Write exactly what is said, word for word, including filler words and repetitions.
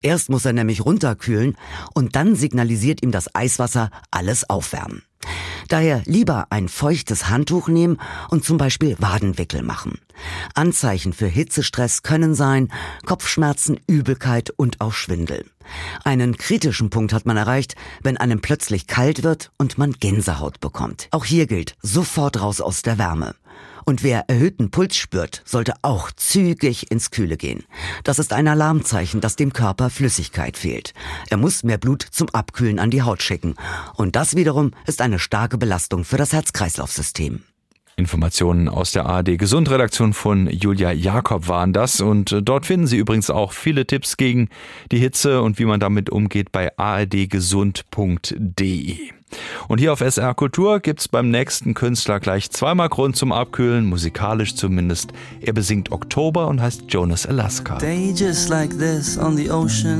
Erst muss er nämlich runterkühlen und dann signalisiert ihm das Eiswasser alles aufwärmen. Daher lieber ein feuchtes Handtuch nehmen und zum Beispiel Wadenwickel machen. Anzeichen für Hitzestress können sein Kopfschmerzen, Übelkeit und auch Schwindel. Einen kritischen Punkt hat man erreicht, wenn einem plötzlich kalt wird und man Gänsehaut bekommt. Auch hier gilt, sofort raus aus der Wärme. Und wer erhöhten Puls spürt, sollte auch zügig ins Kühle gehen. Das ist ein Alarmzeichen, dass dem Körper Flüssigkeit fehlt. Er muss mehr Blut zum Abkühlen an die Haut schicken. Und das wiederum ist eine starke Belastung für das Herz-Kreislauf-System. Informationen aus der A R D Gesund-Redaktion von Julia Jakob waren das. Und dort finden Sie übrigens auch viele Tipps gegen die Hitze und wie man damit umgeht bei a r d gesund punkt d e. Und hier auf S R Kultur gibt's beim nächsten Künstler gleich zweimal Grund zum Abkühlen, musikalisch zumindest. Er besingt Oktober und heißt Jonas Alaska. Day just like this on the ocean.